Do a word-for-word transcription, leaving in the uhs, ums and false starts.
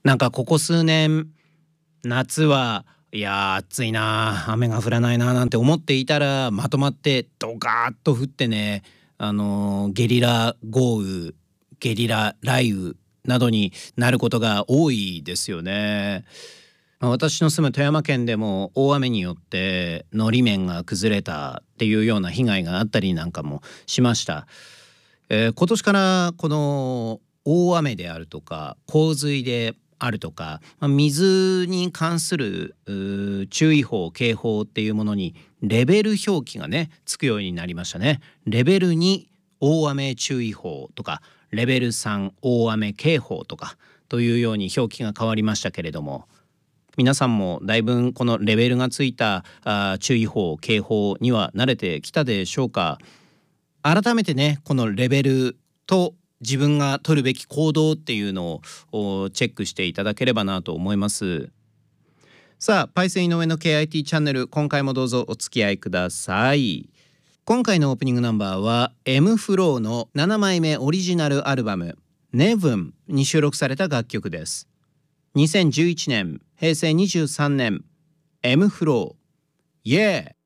なんかここ数年夏はいや暑いな雨が降らないななんて思っていたらまとまってドカーッと降ってね、あのゲリラ豪雨ゲリラ雷雨などになることが多いですよね。まあ私の住む富山県でも大雨によってのり面が崩れたっていうような被害があったりなんかもしました。えー今年からこの大雨であるとか洪水であるとか、まあ水に関するうー注意報警報っていうものにレベル表記がねつくようになりましたね。レベルに大雨注意報とかレベルさん大雨警報とかというように表記が変わりましたけれども、皆さんもだいぶこのレベルがついたあー注意報警報には慣れてきたでしょうか。改めてねこのレベルと自分が取るべき行動っていうのをおチェックしていただければなと思います。さあ Python 井上の ケーアイティー チャンネル、今回もどうぞお付き合いください。今回のオープニングナンバーは M フローのななまいめオリジナルアルバム ネブン に収録された楽曲です。にせんじゅういちねんへいせいにじゅうさんねん M フロー Yeah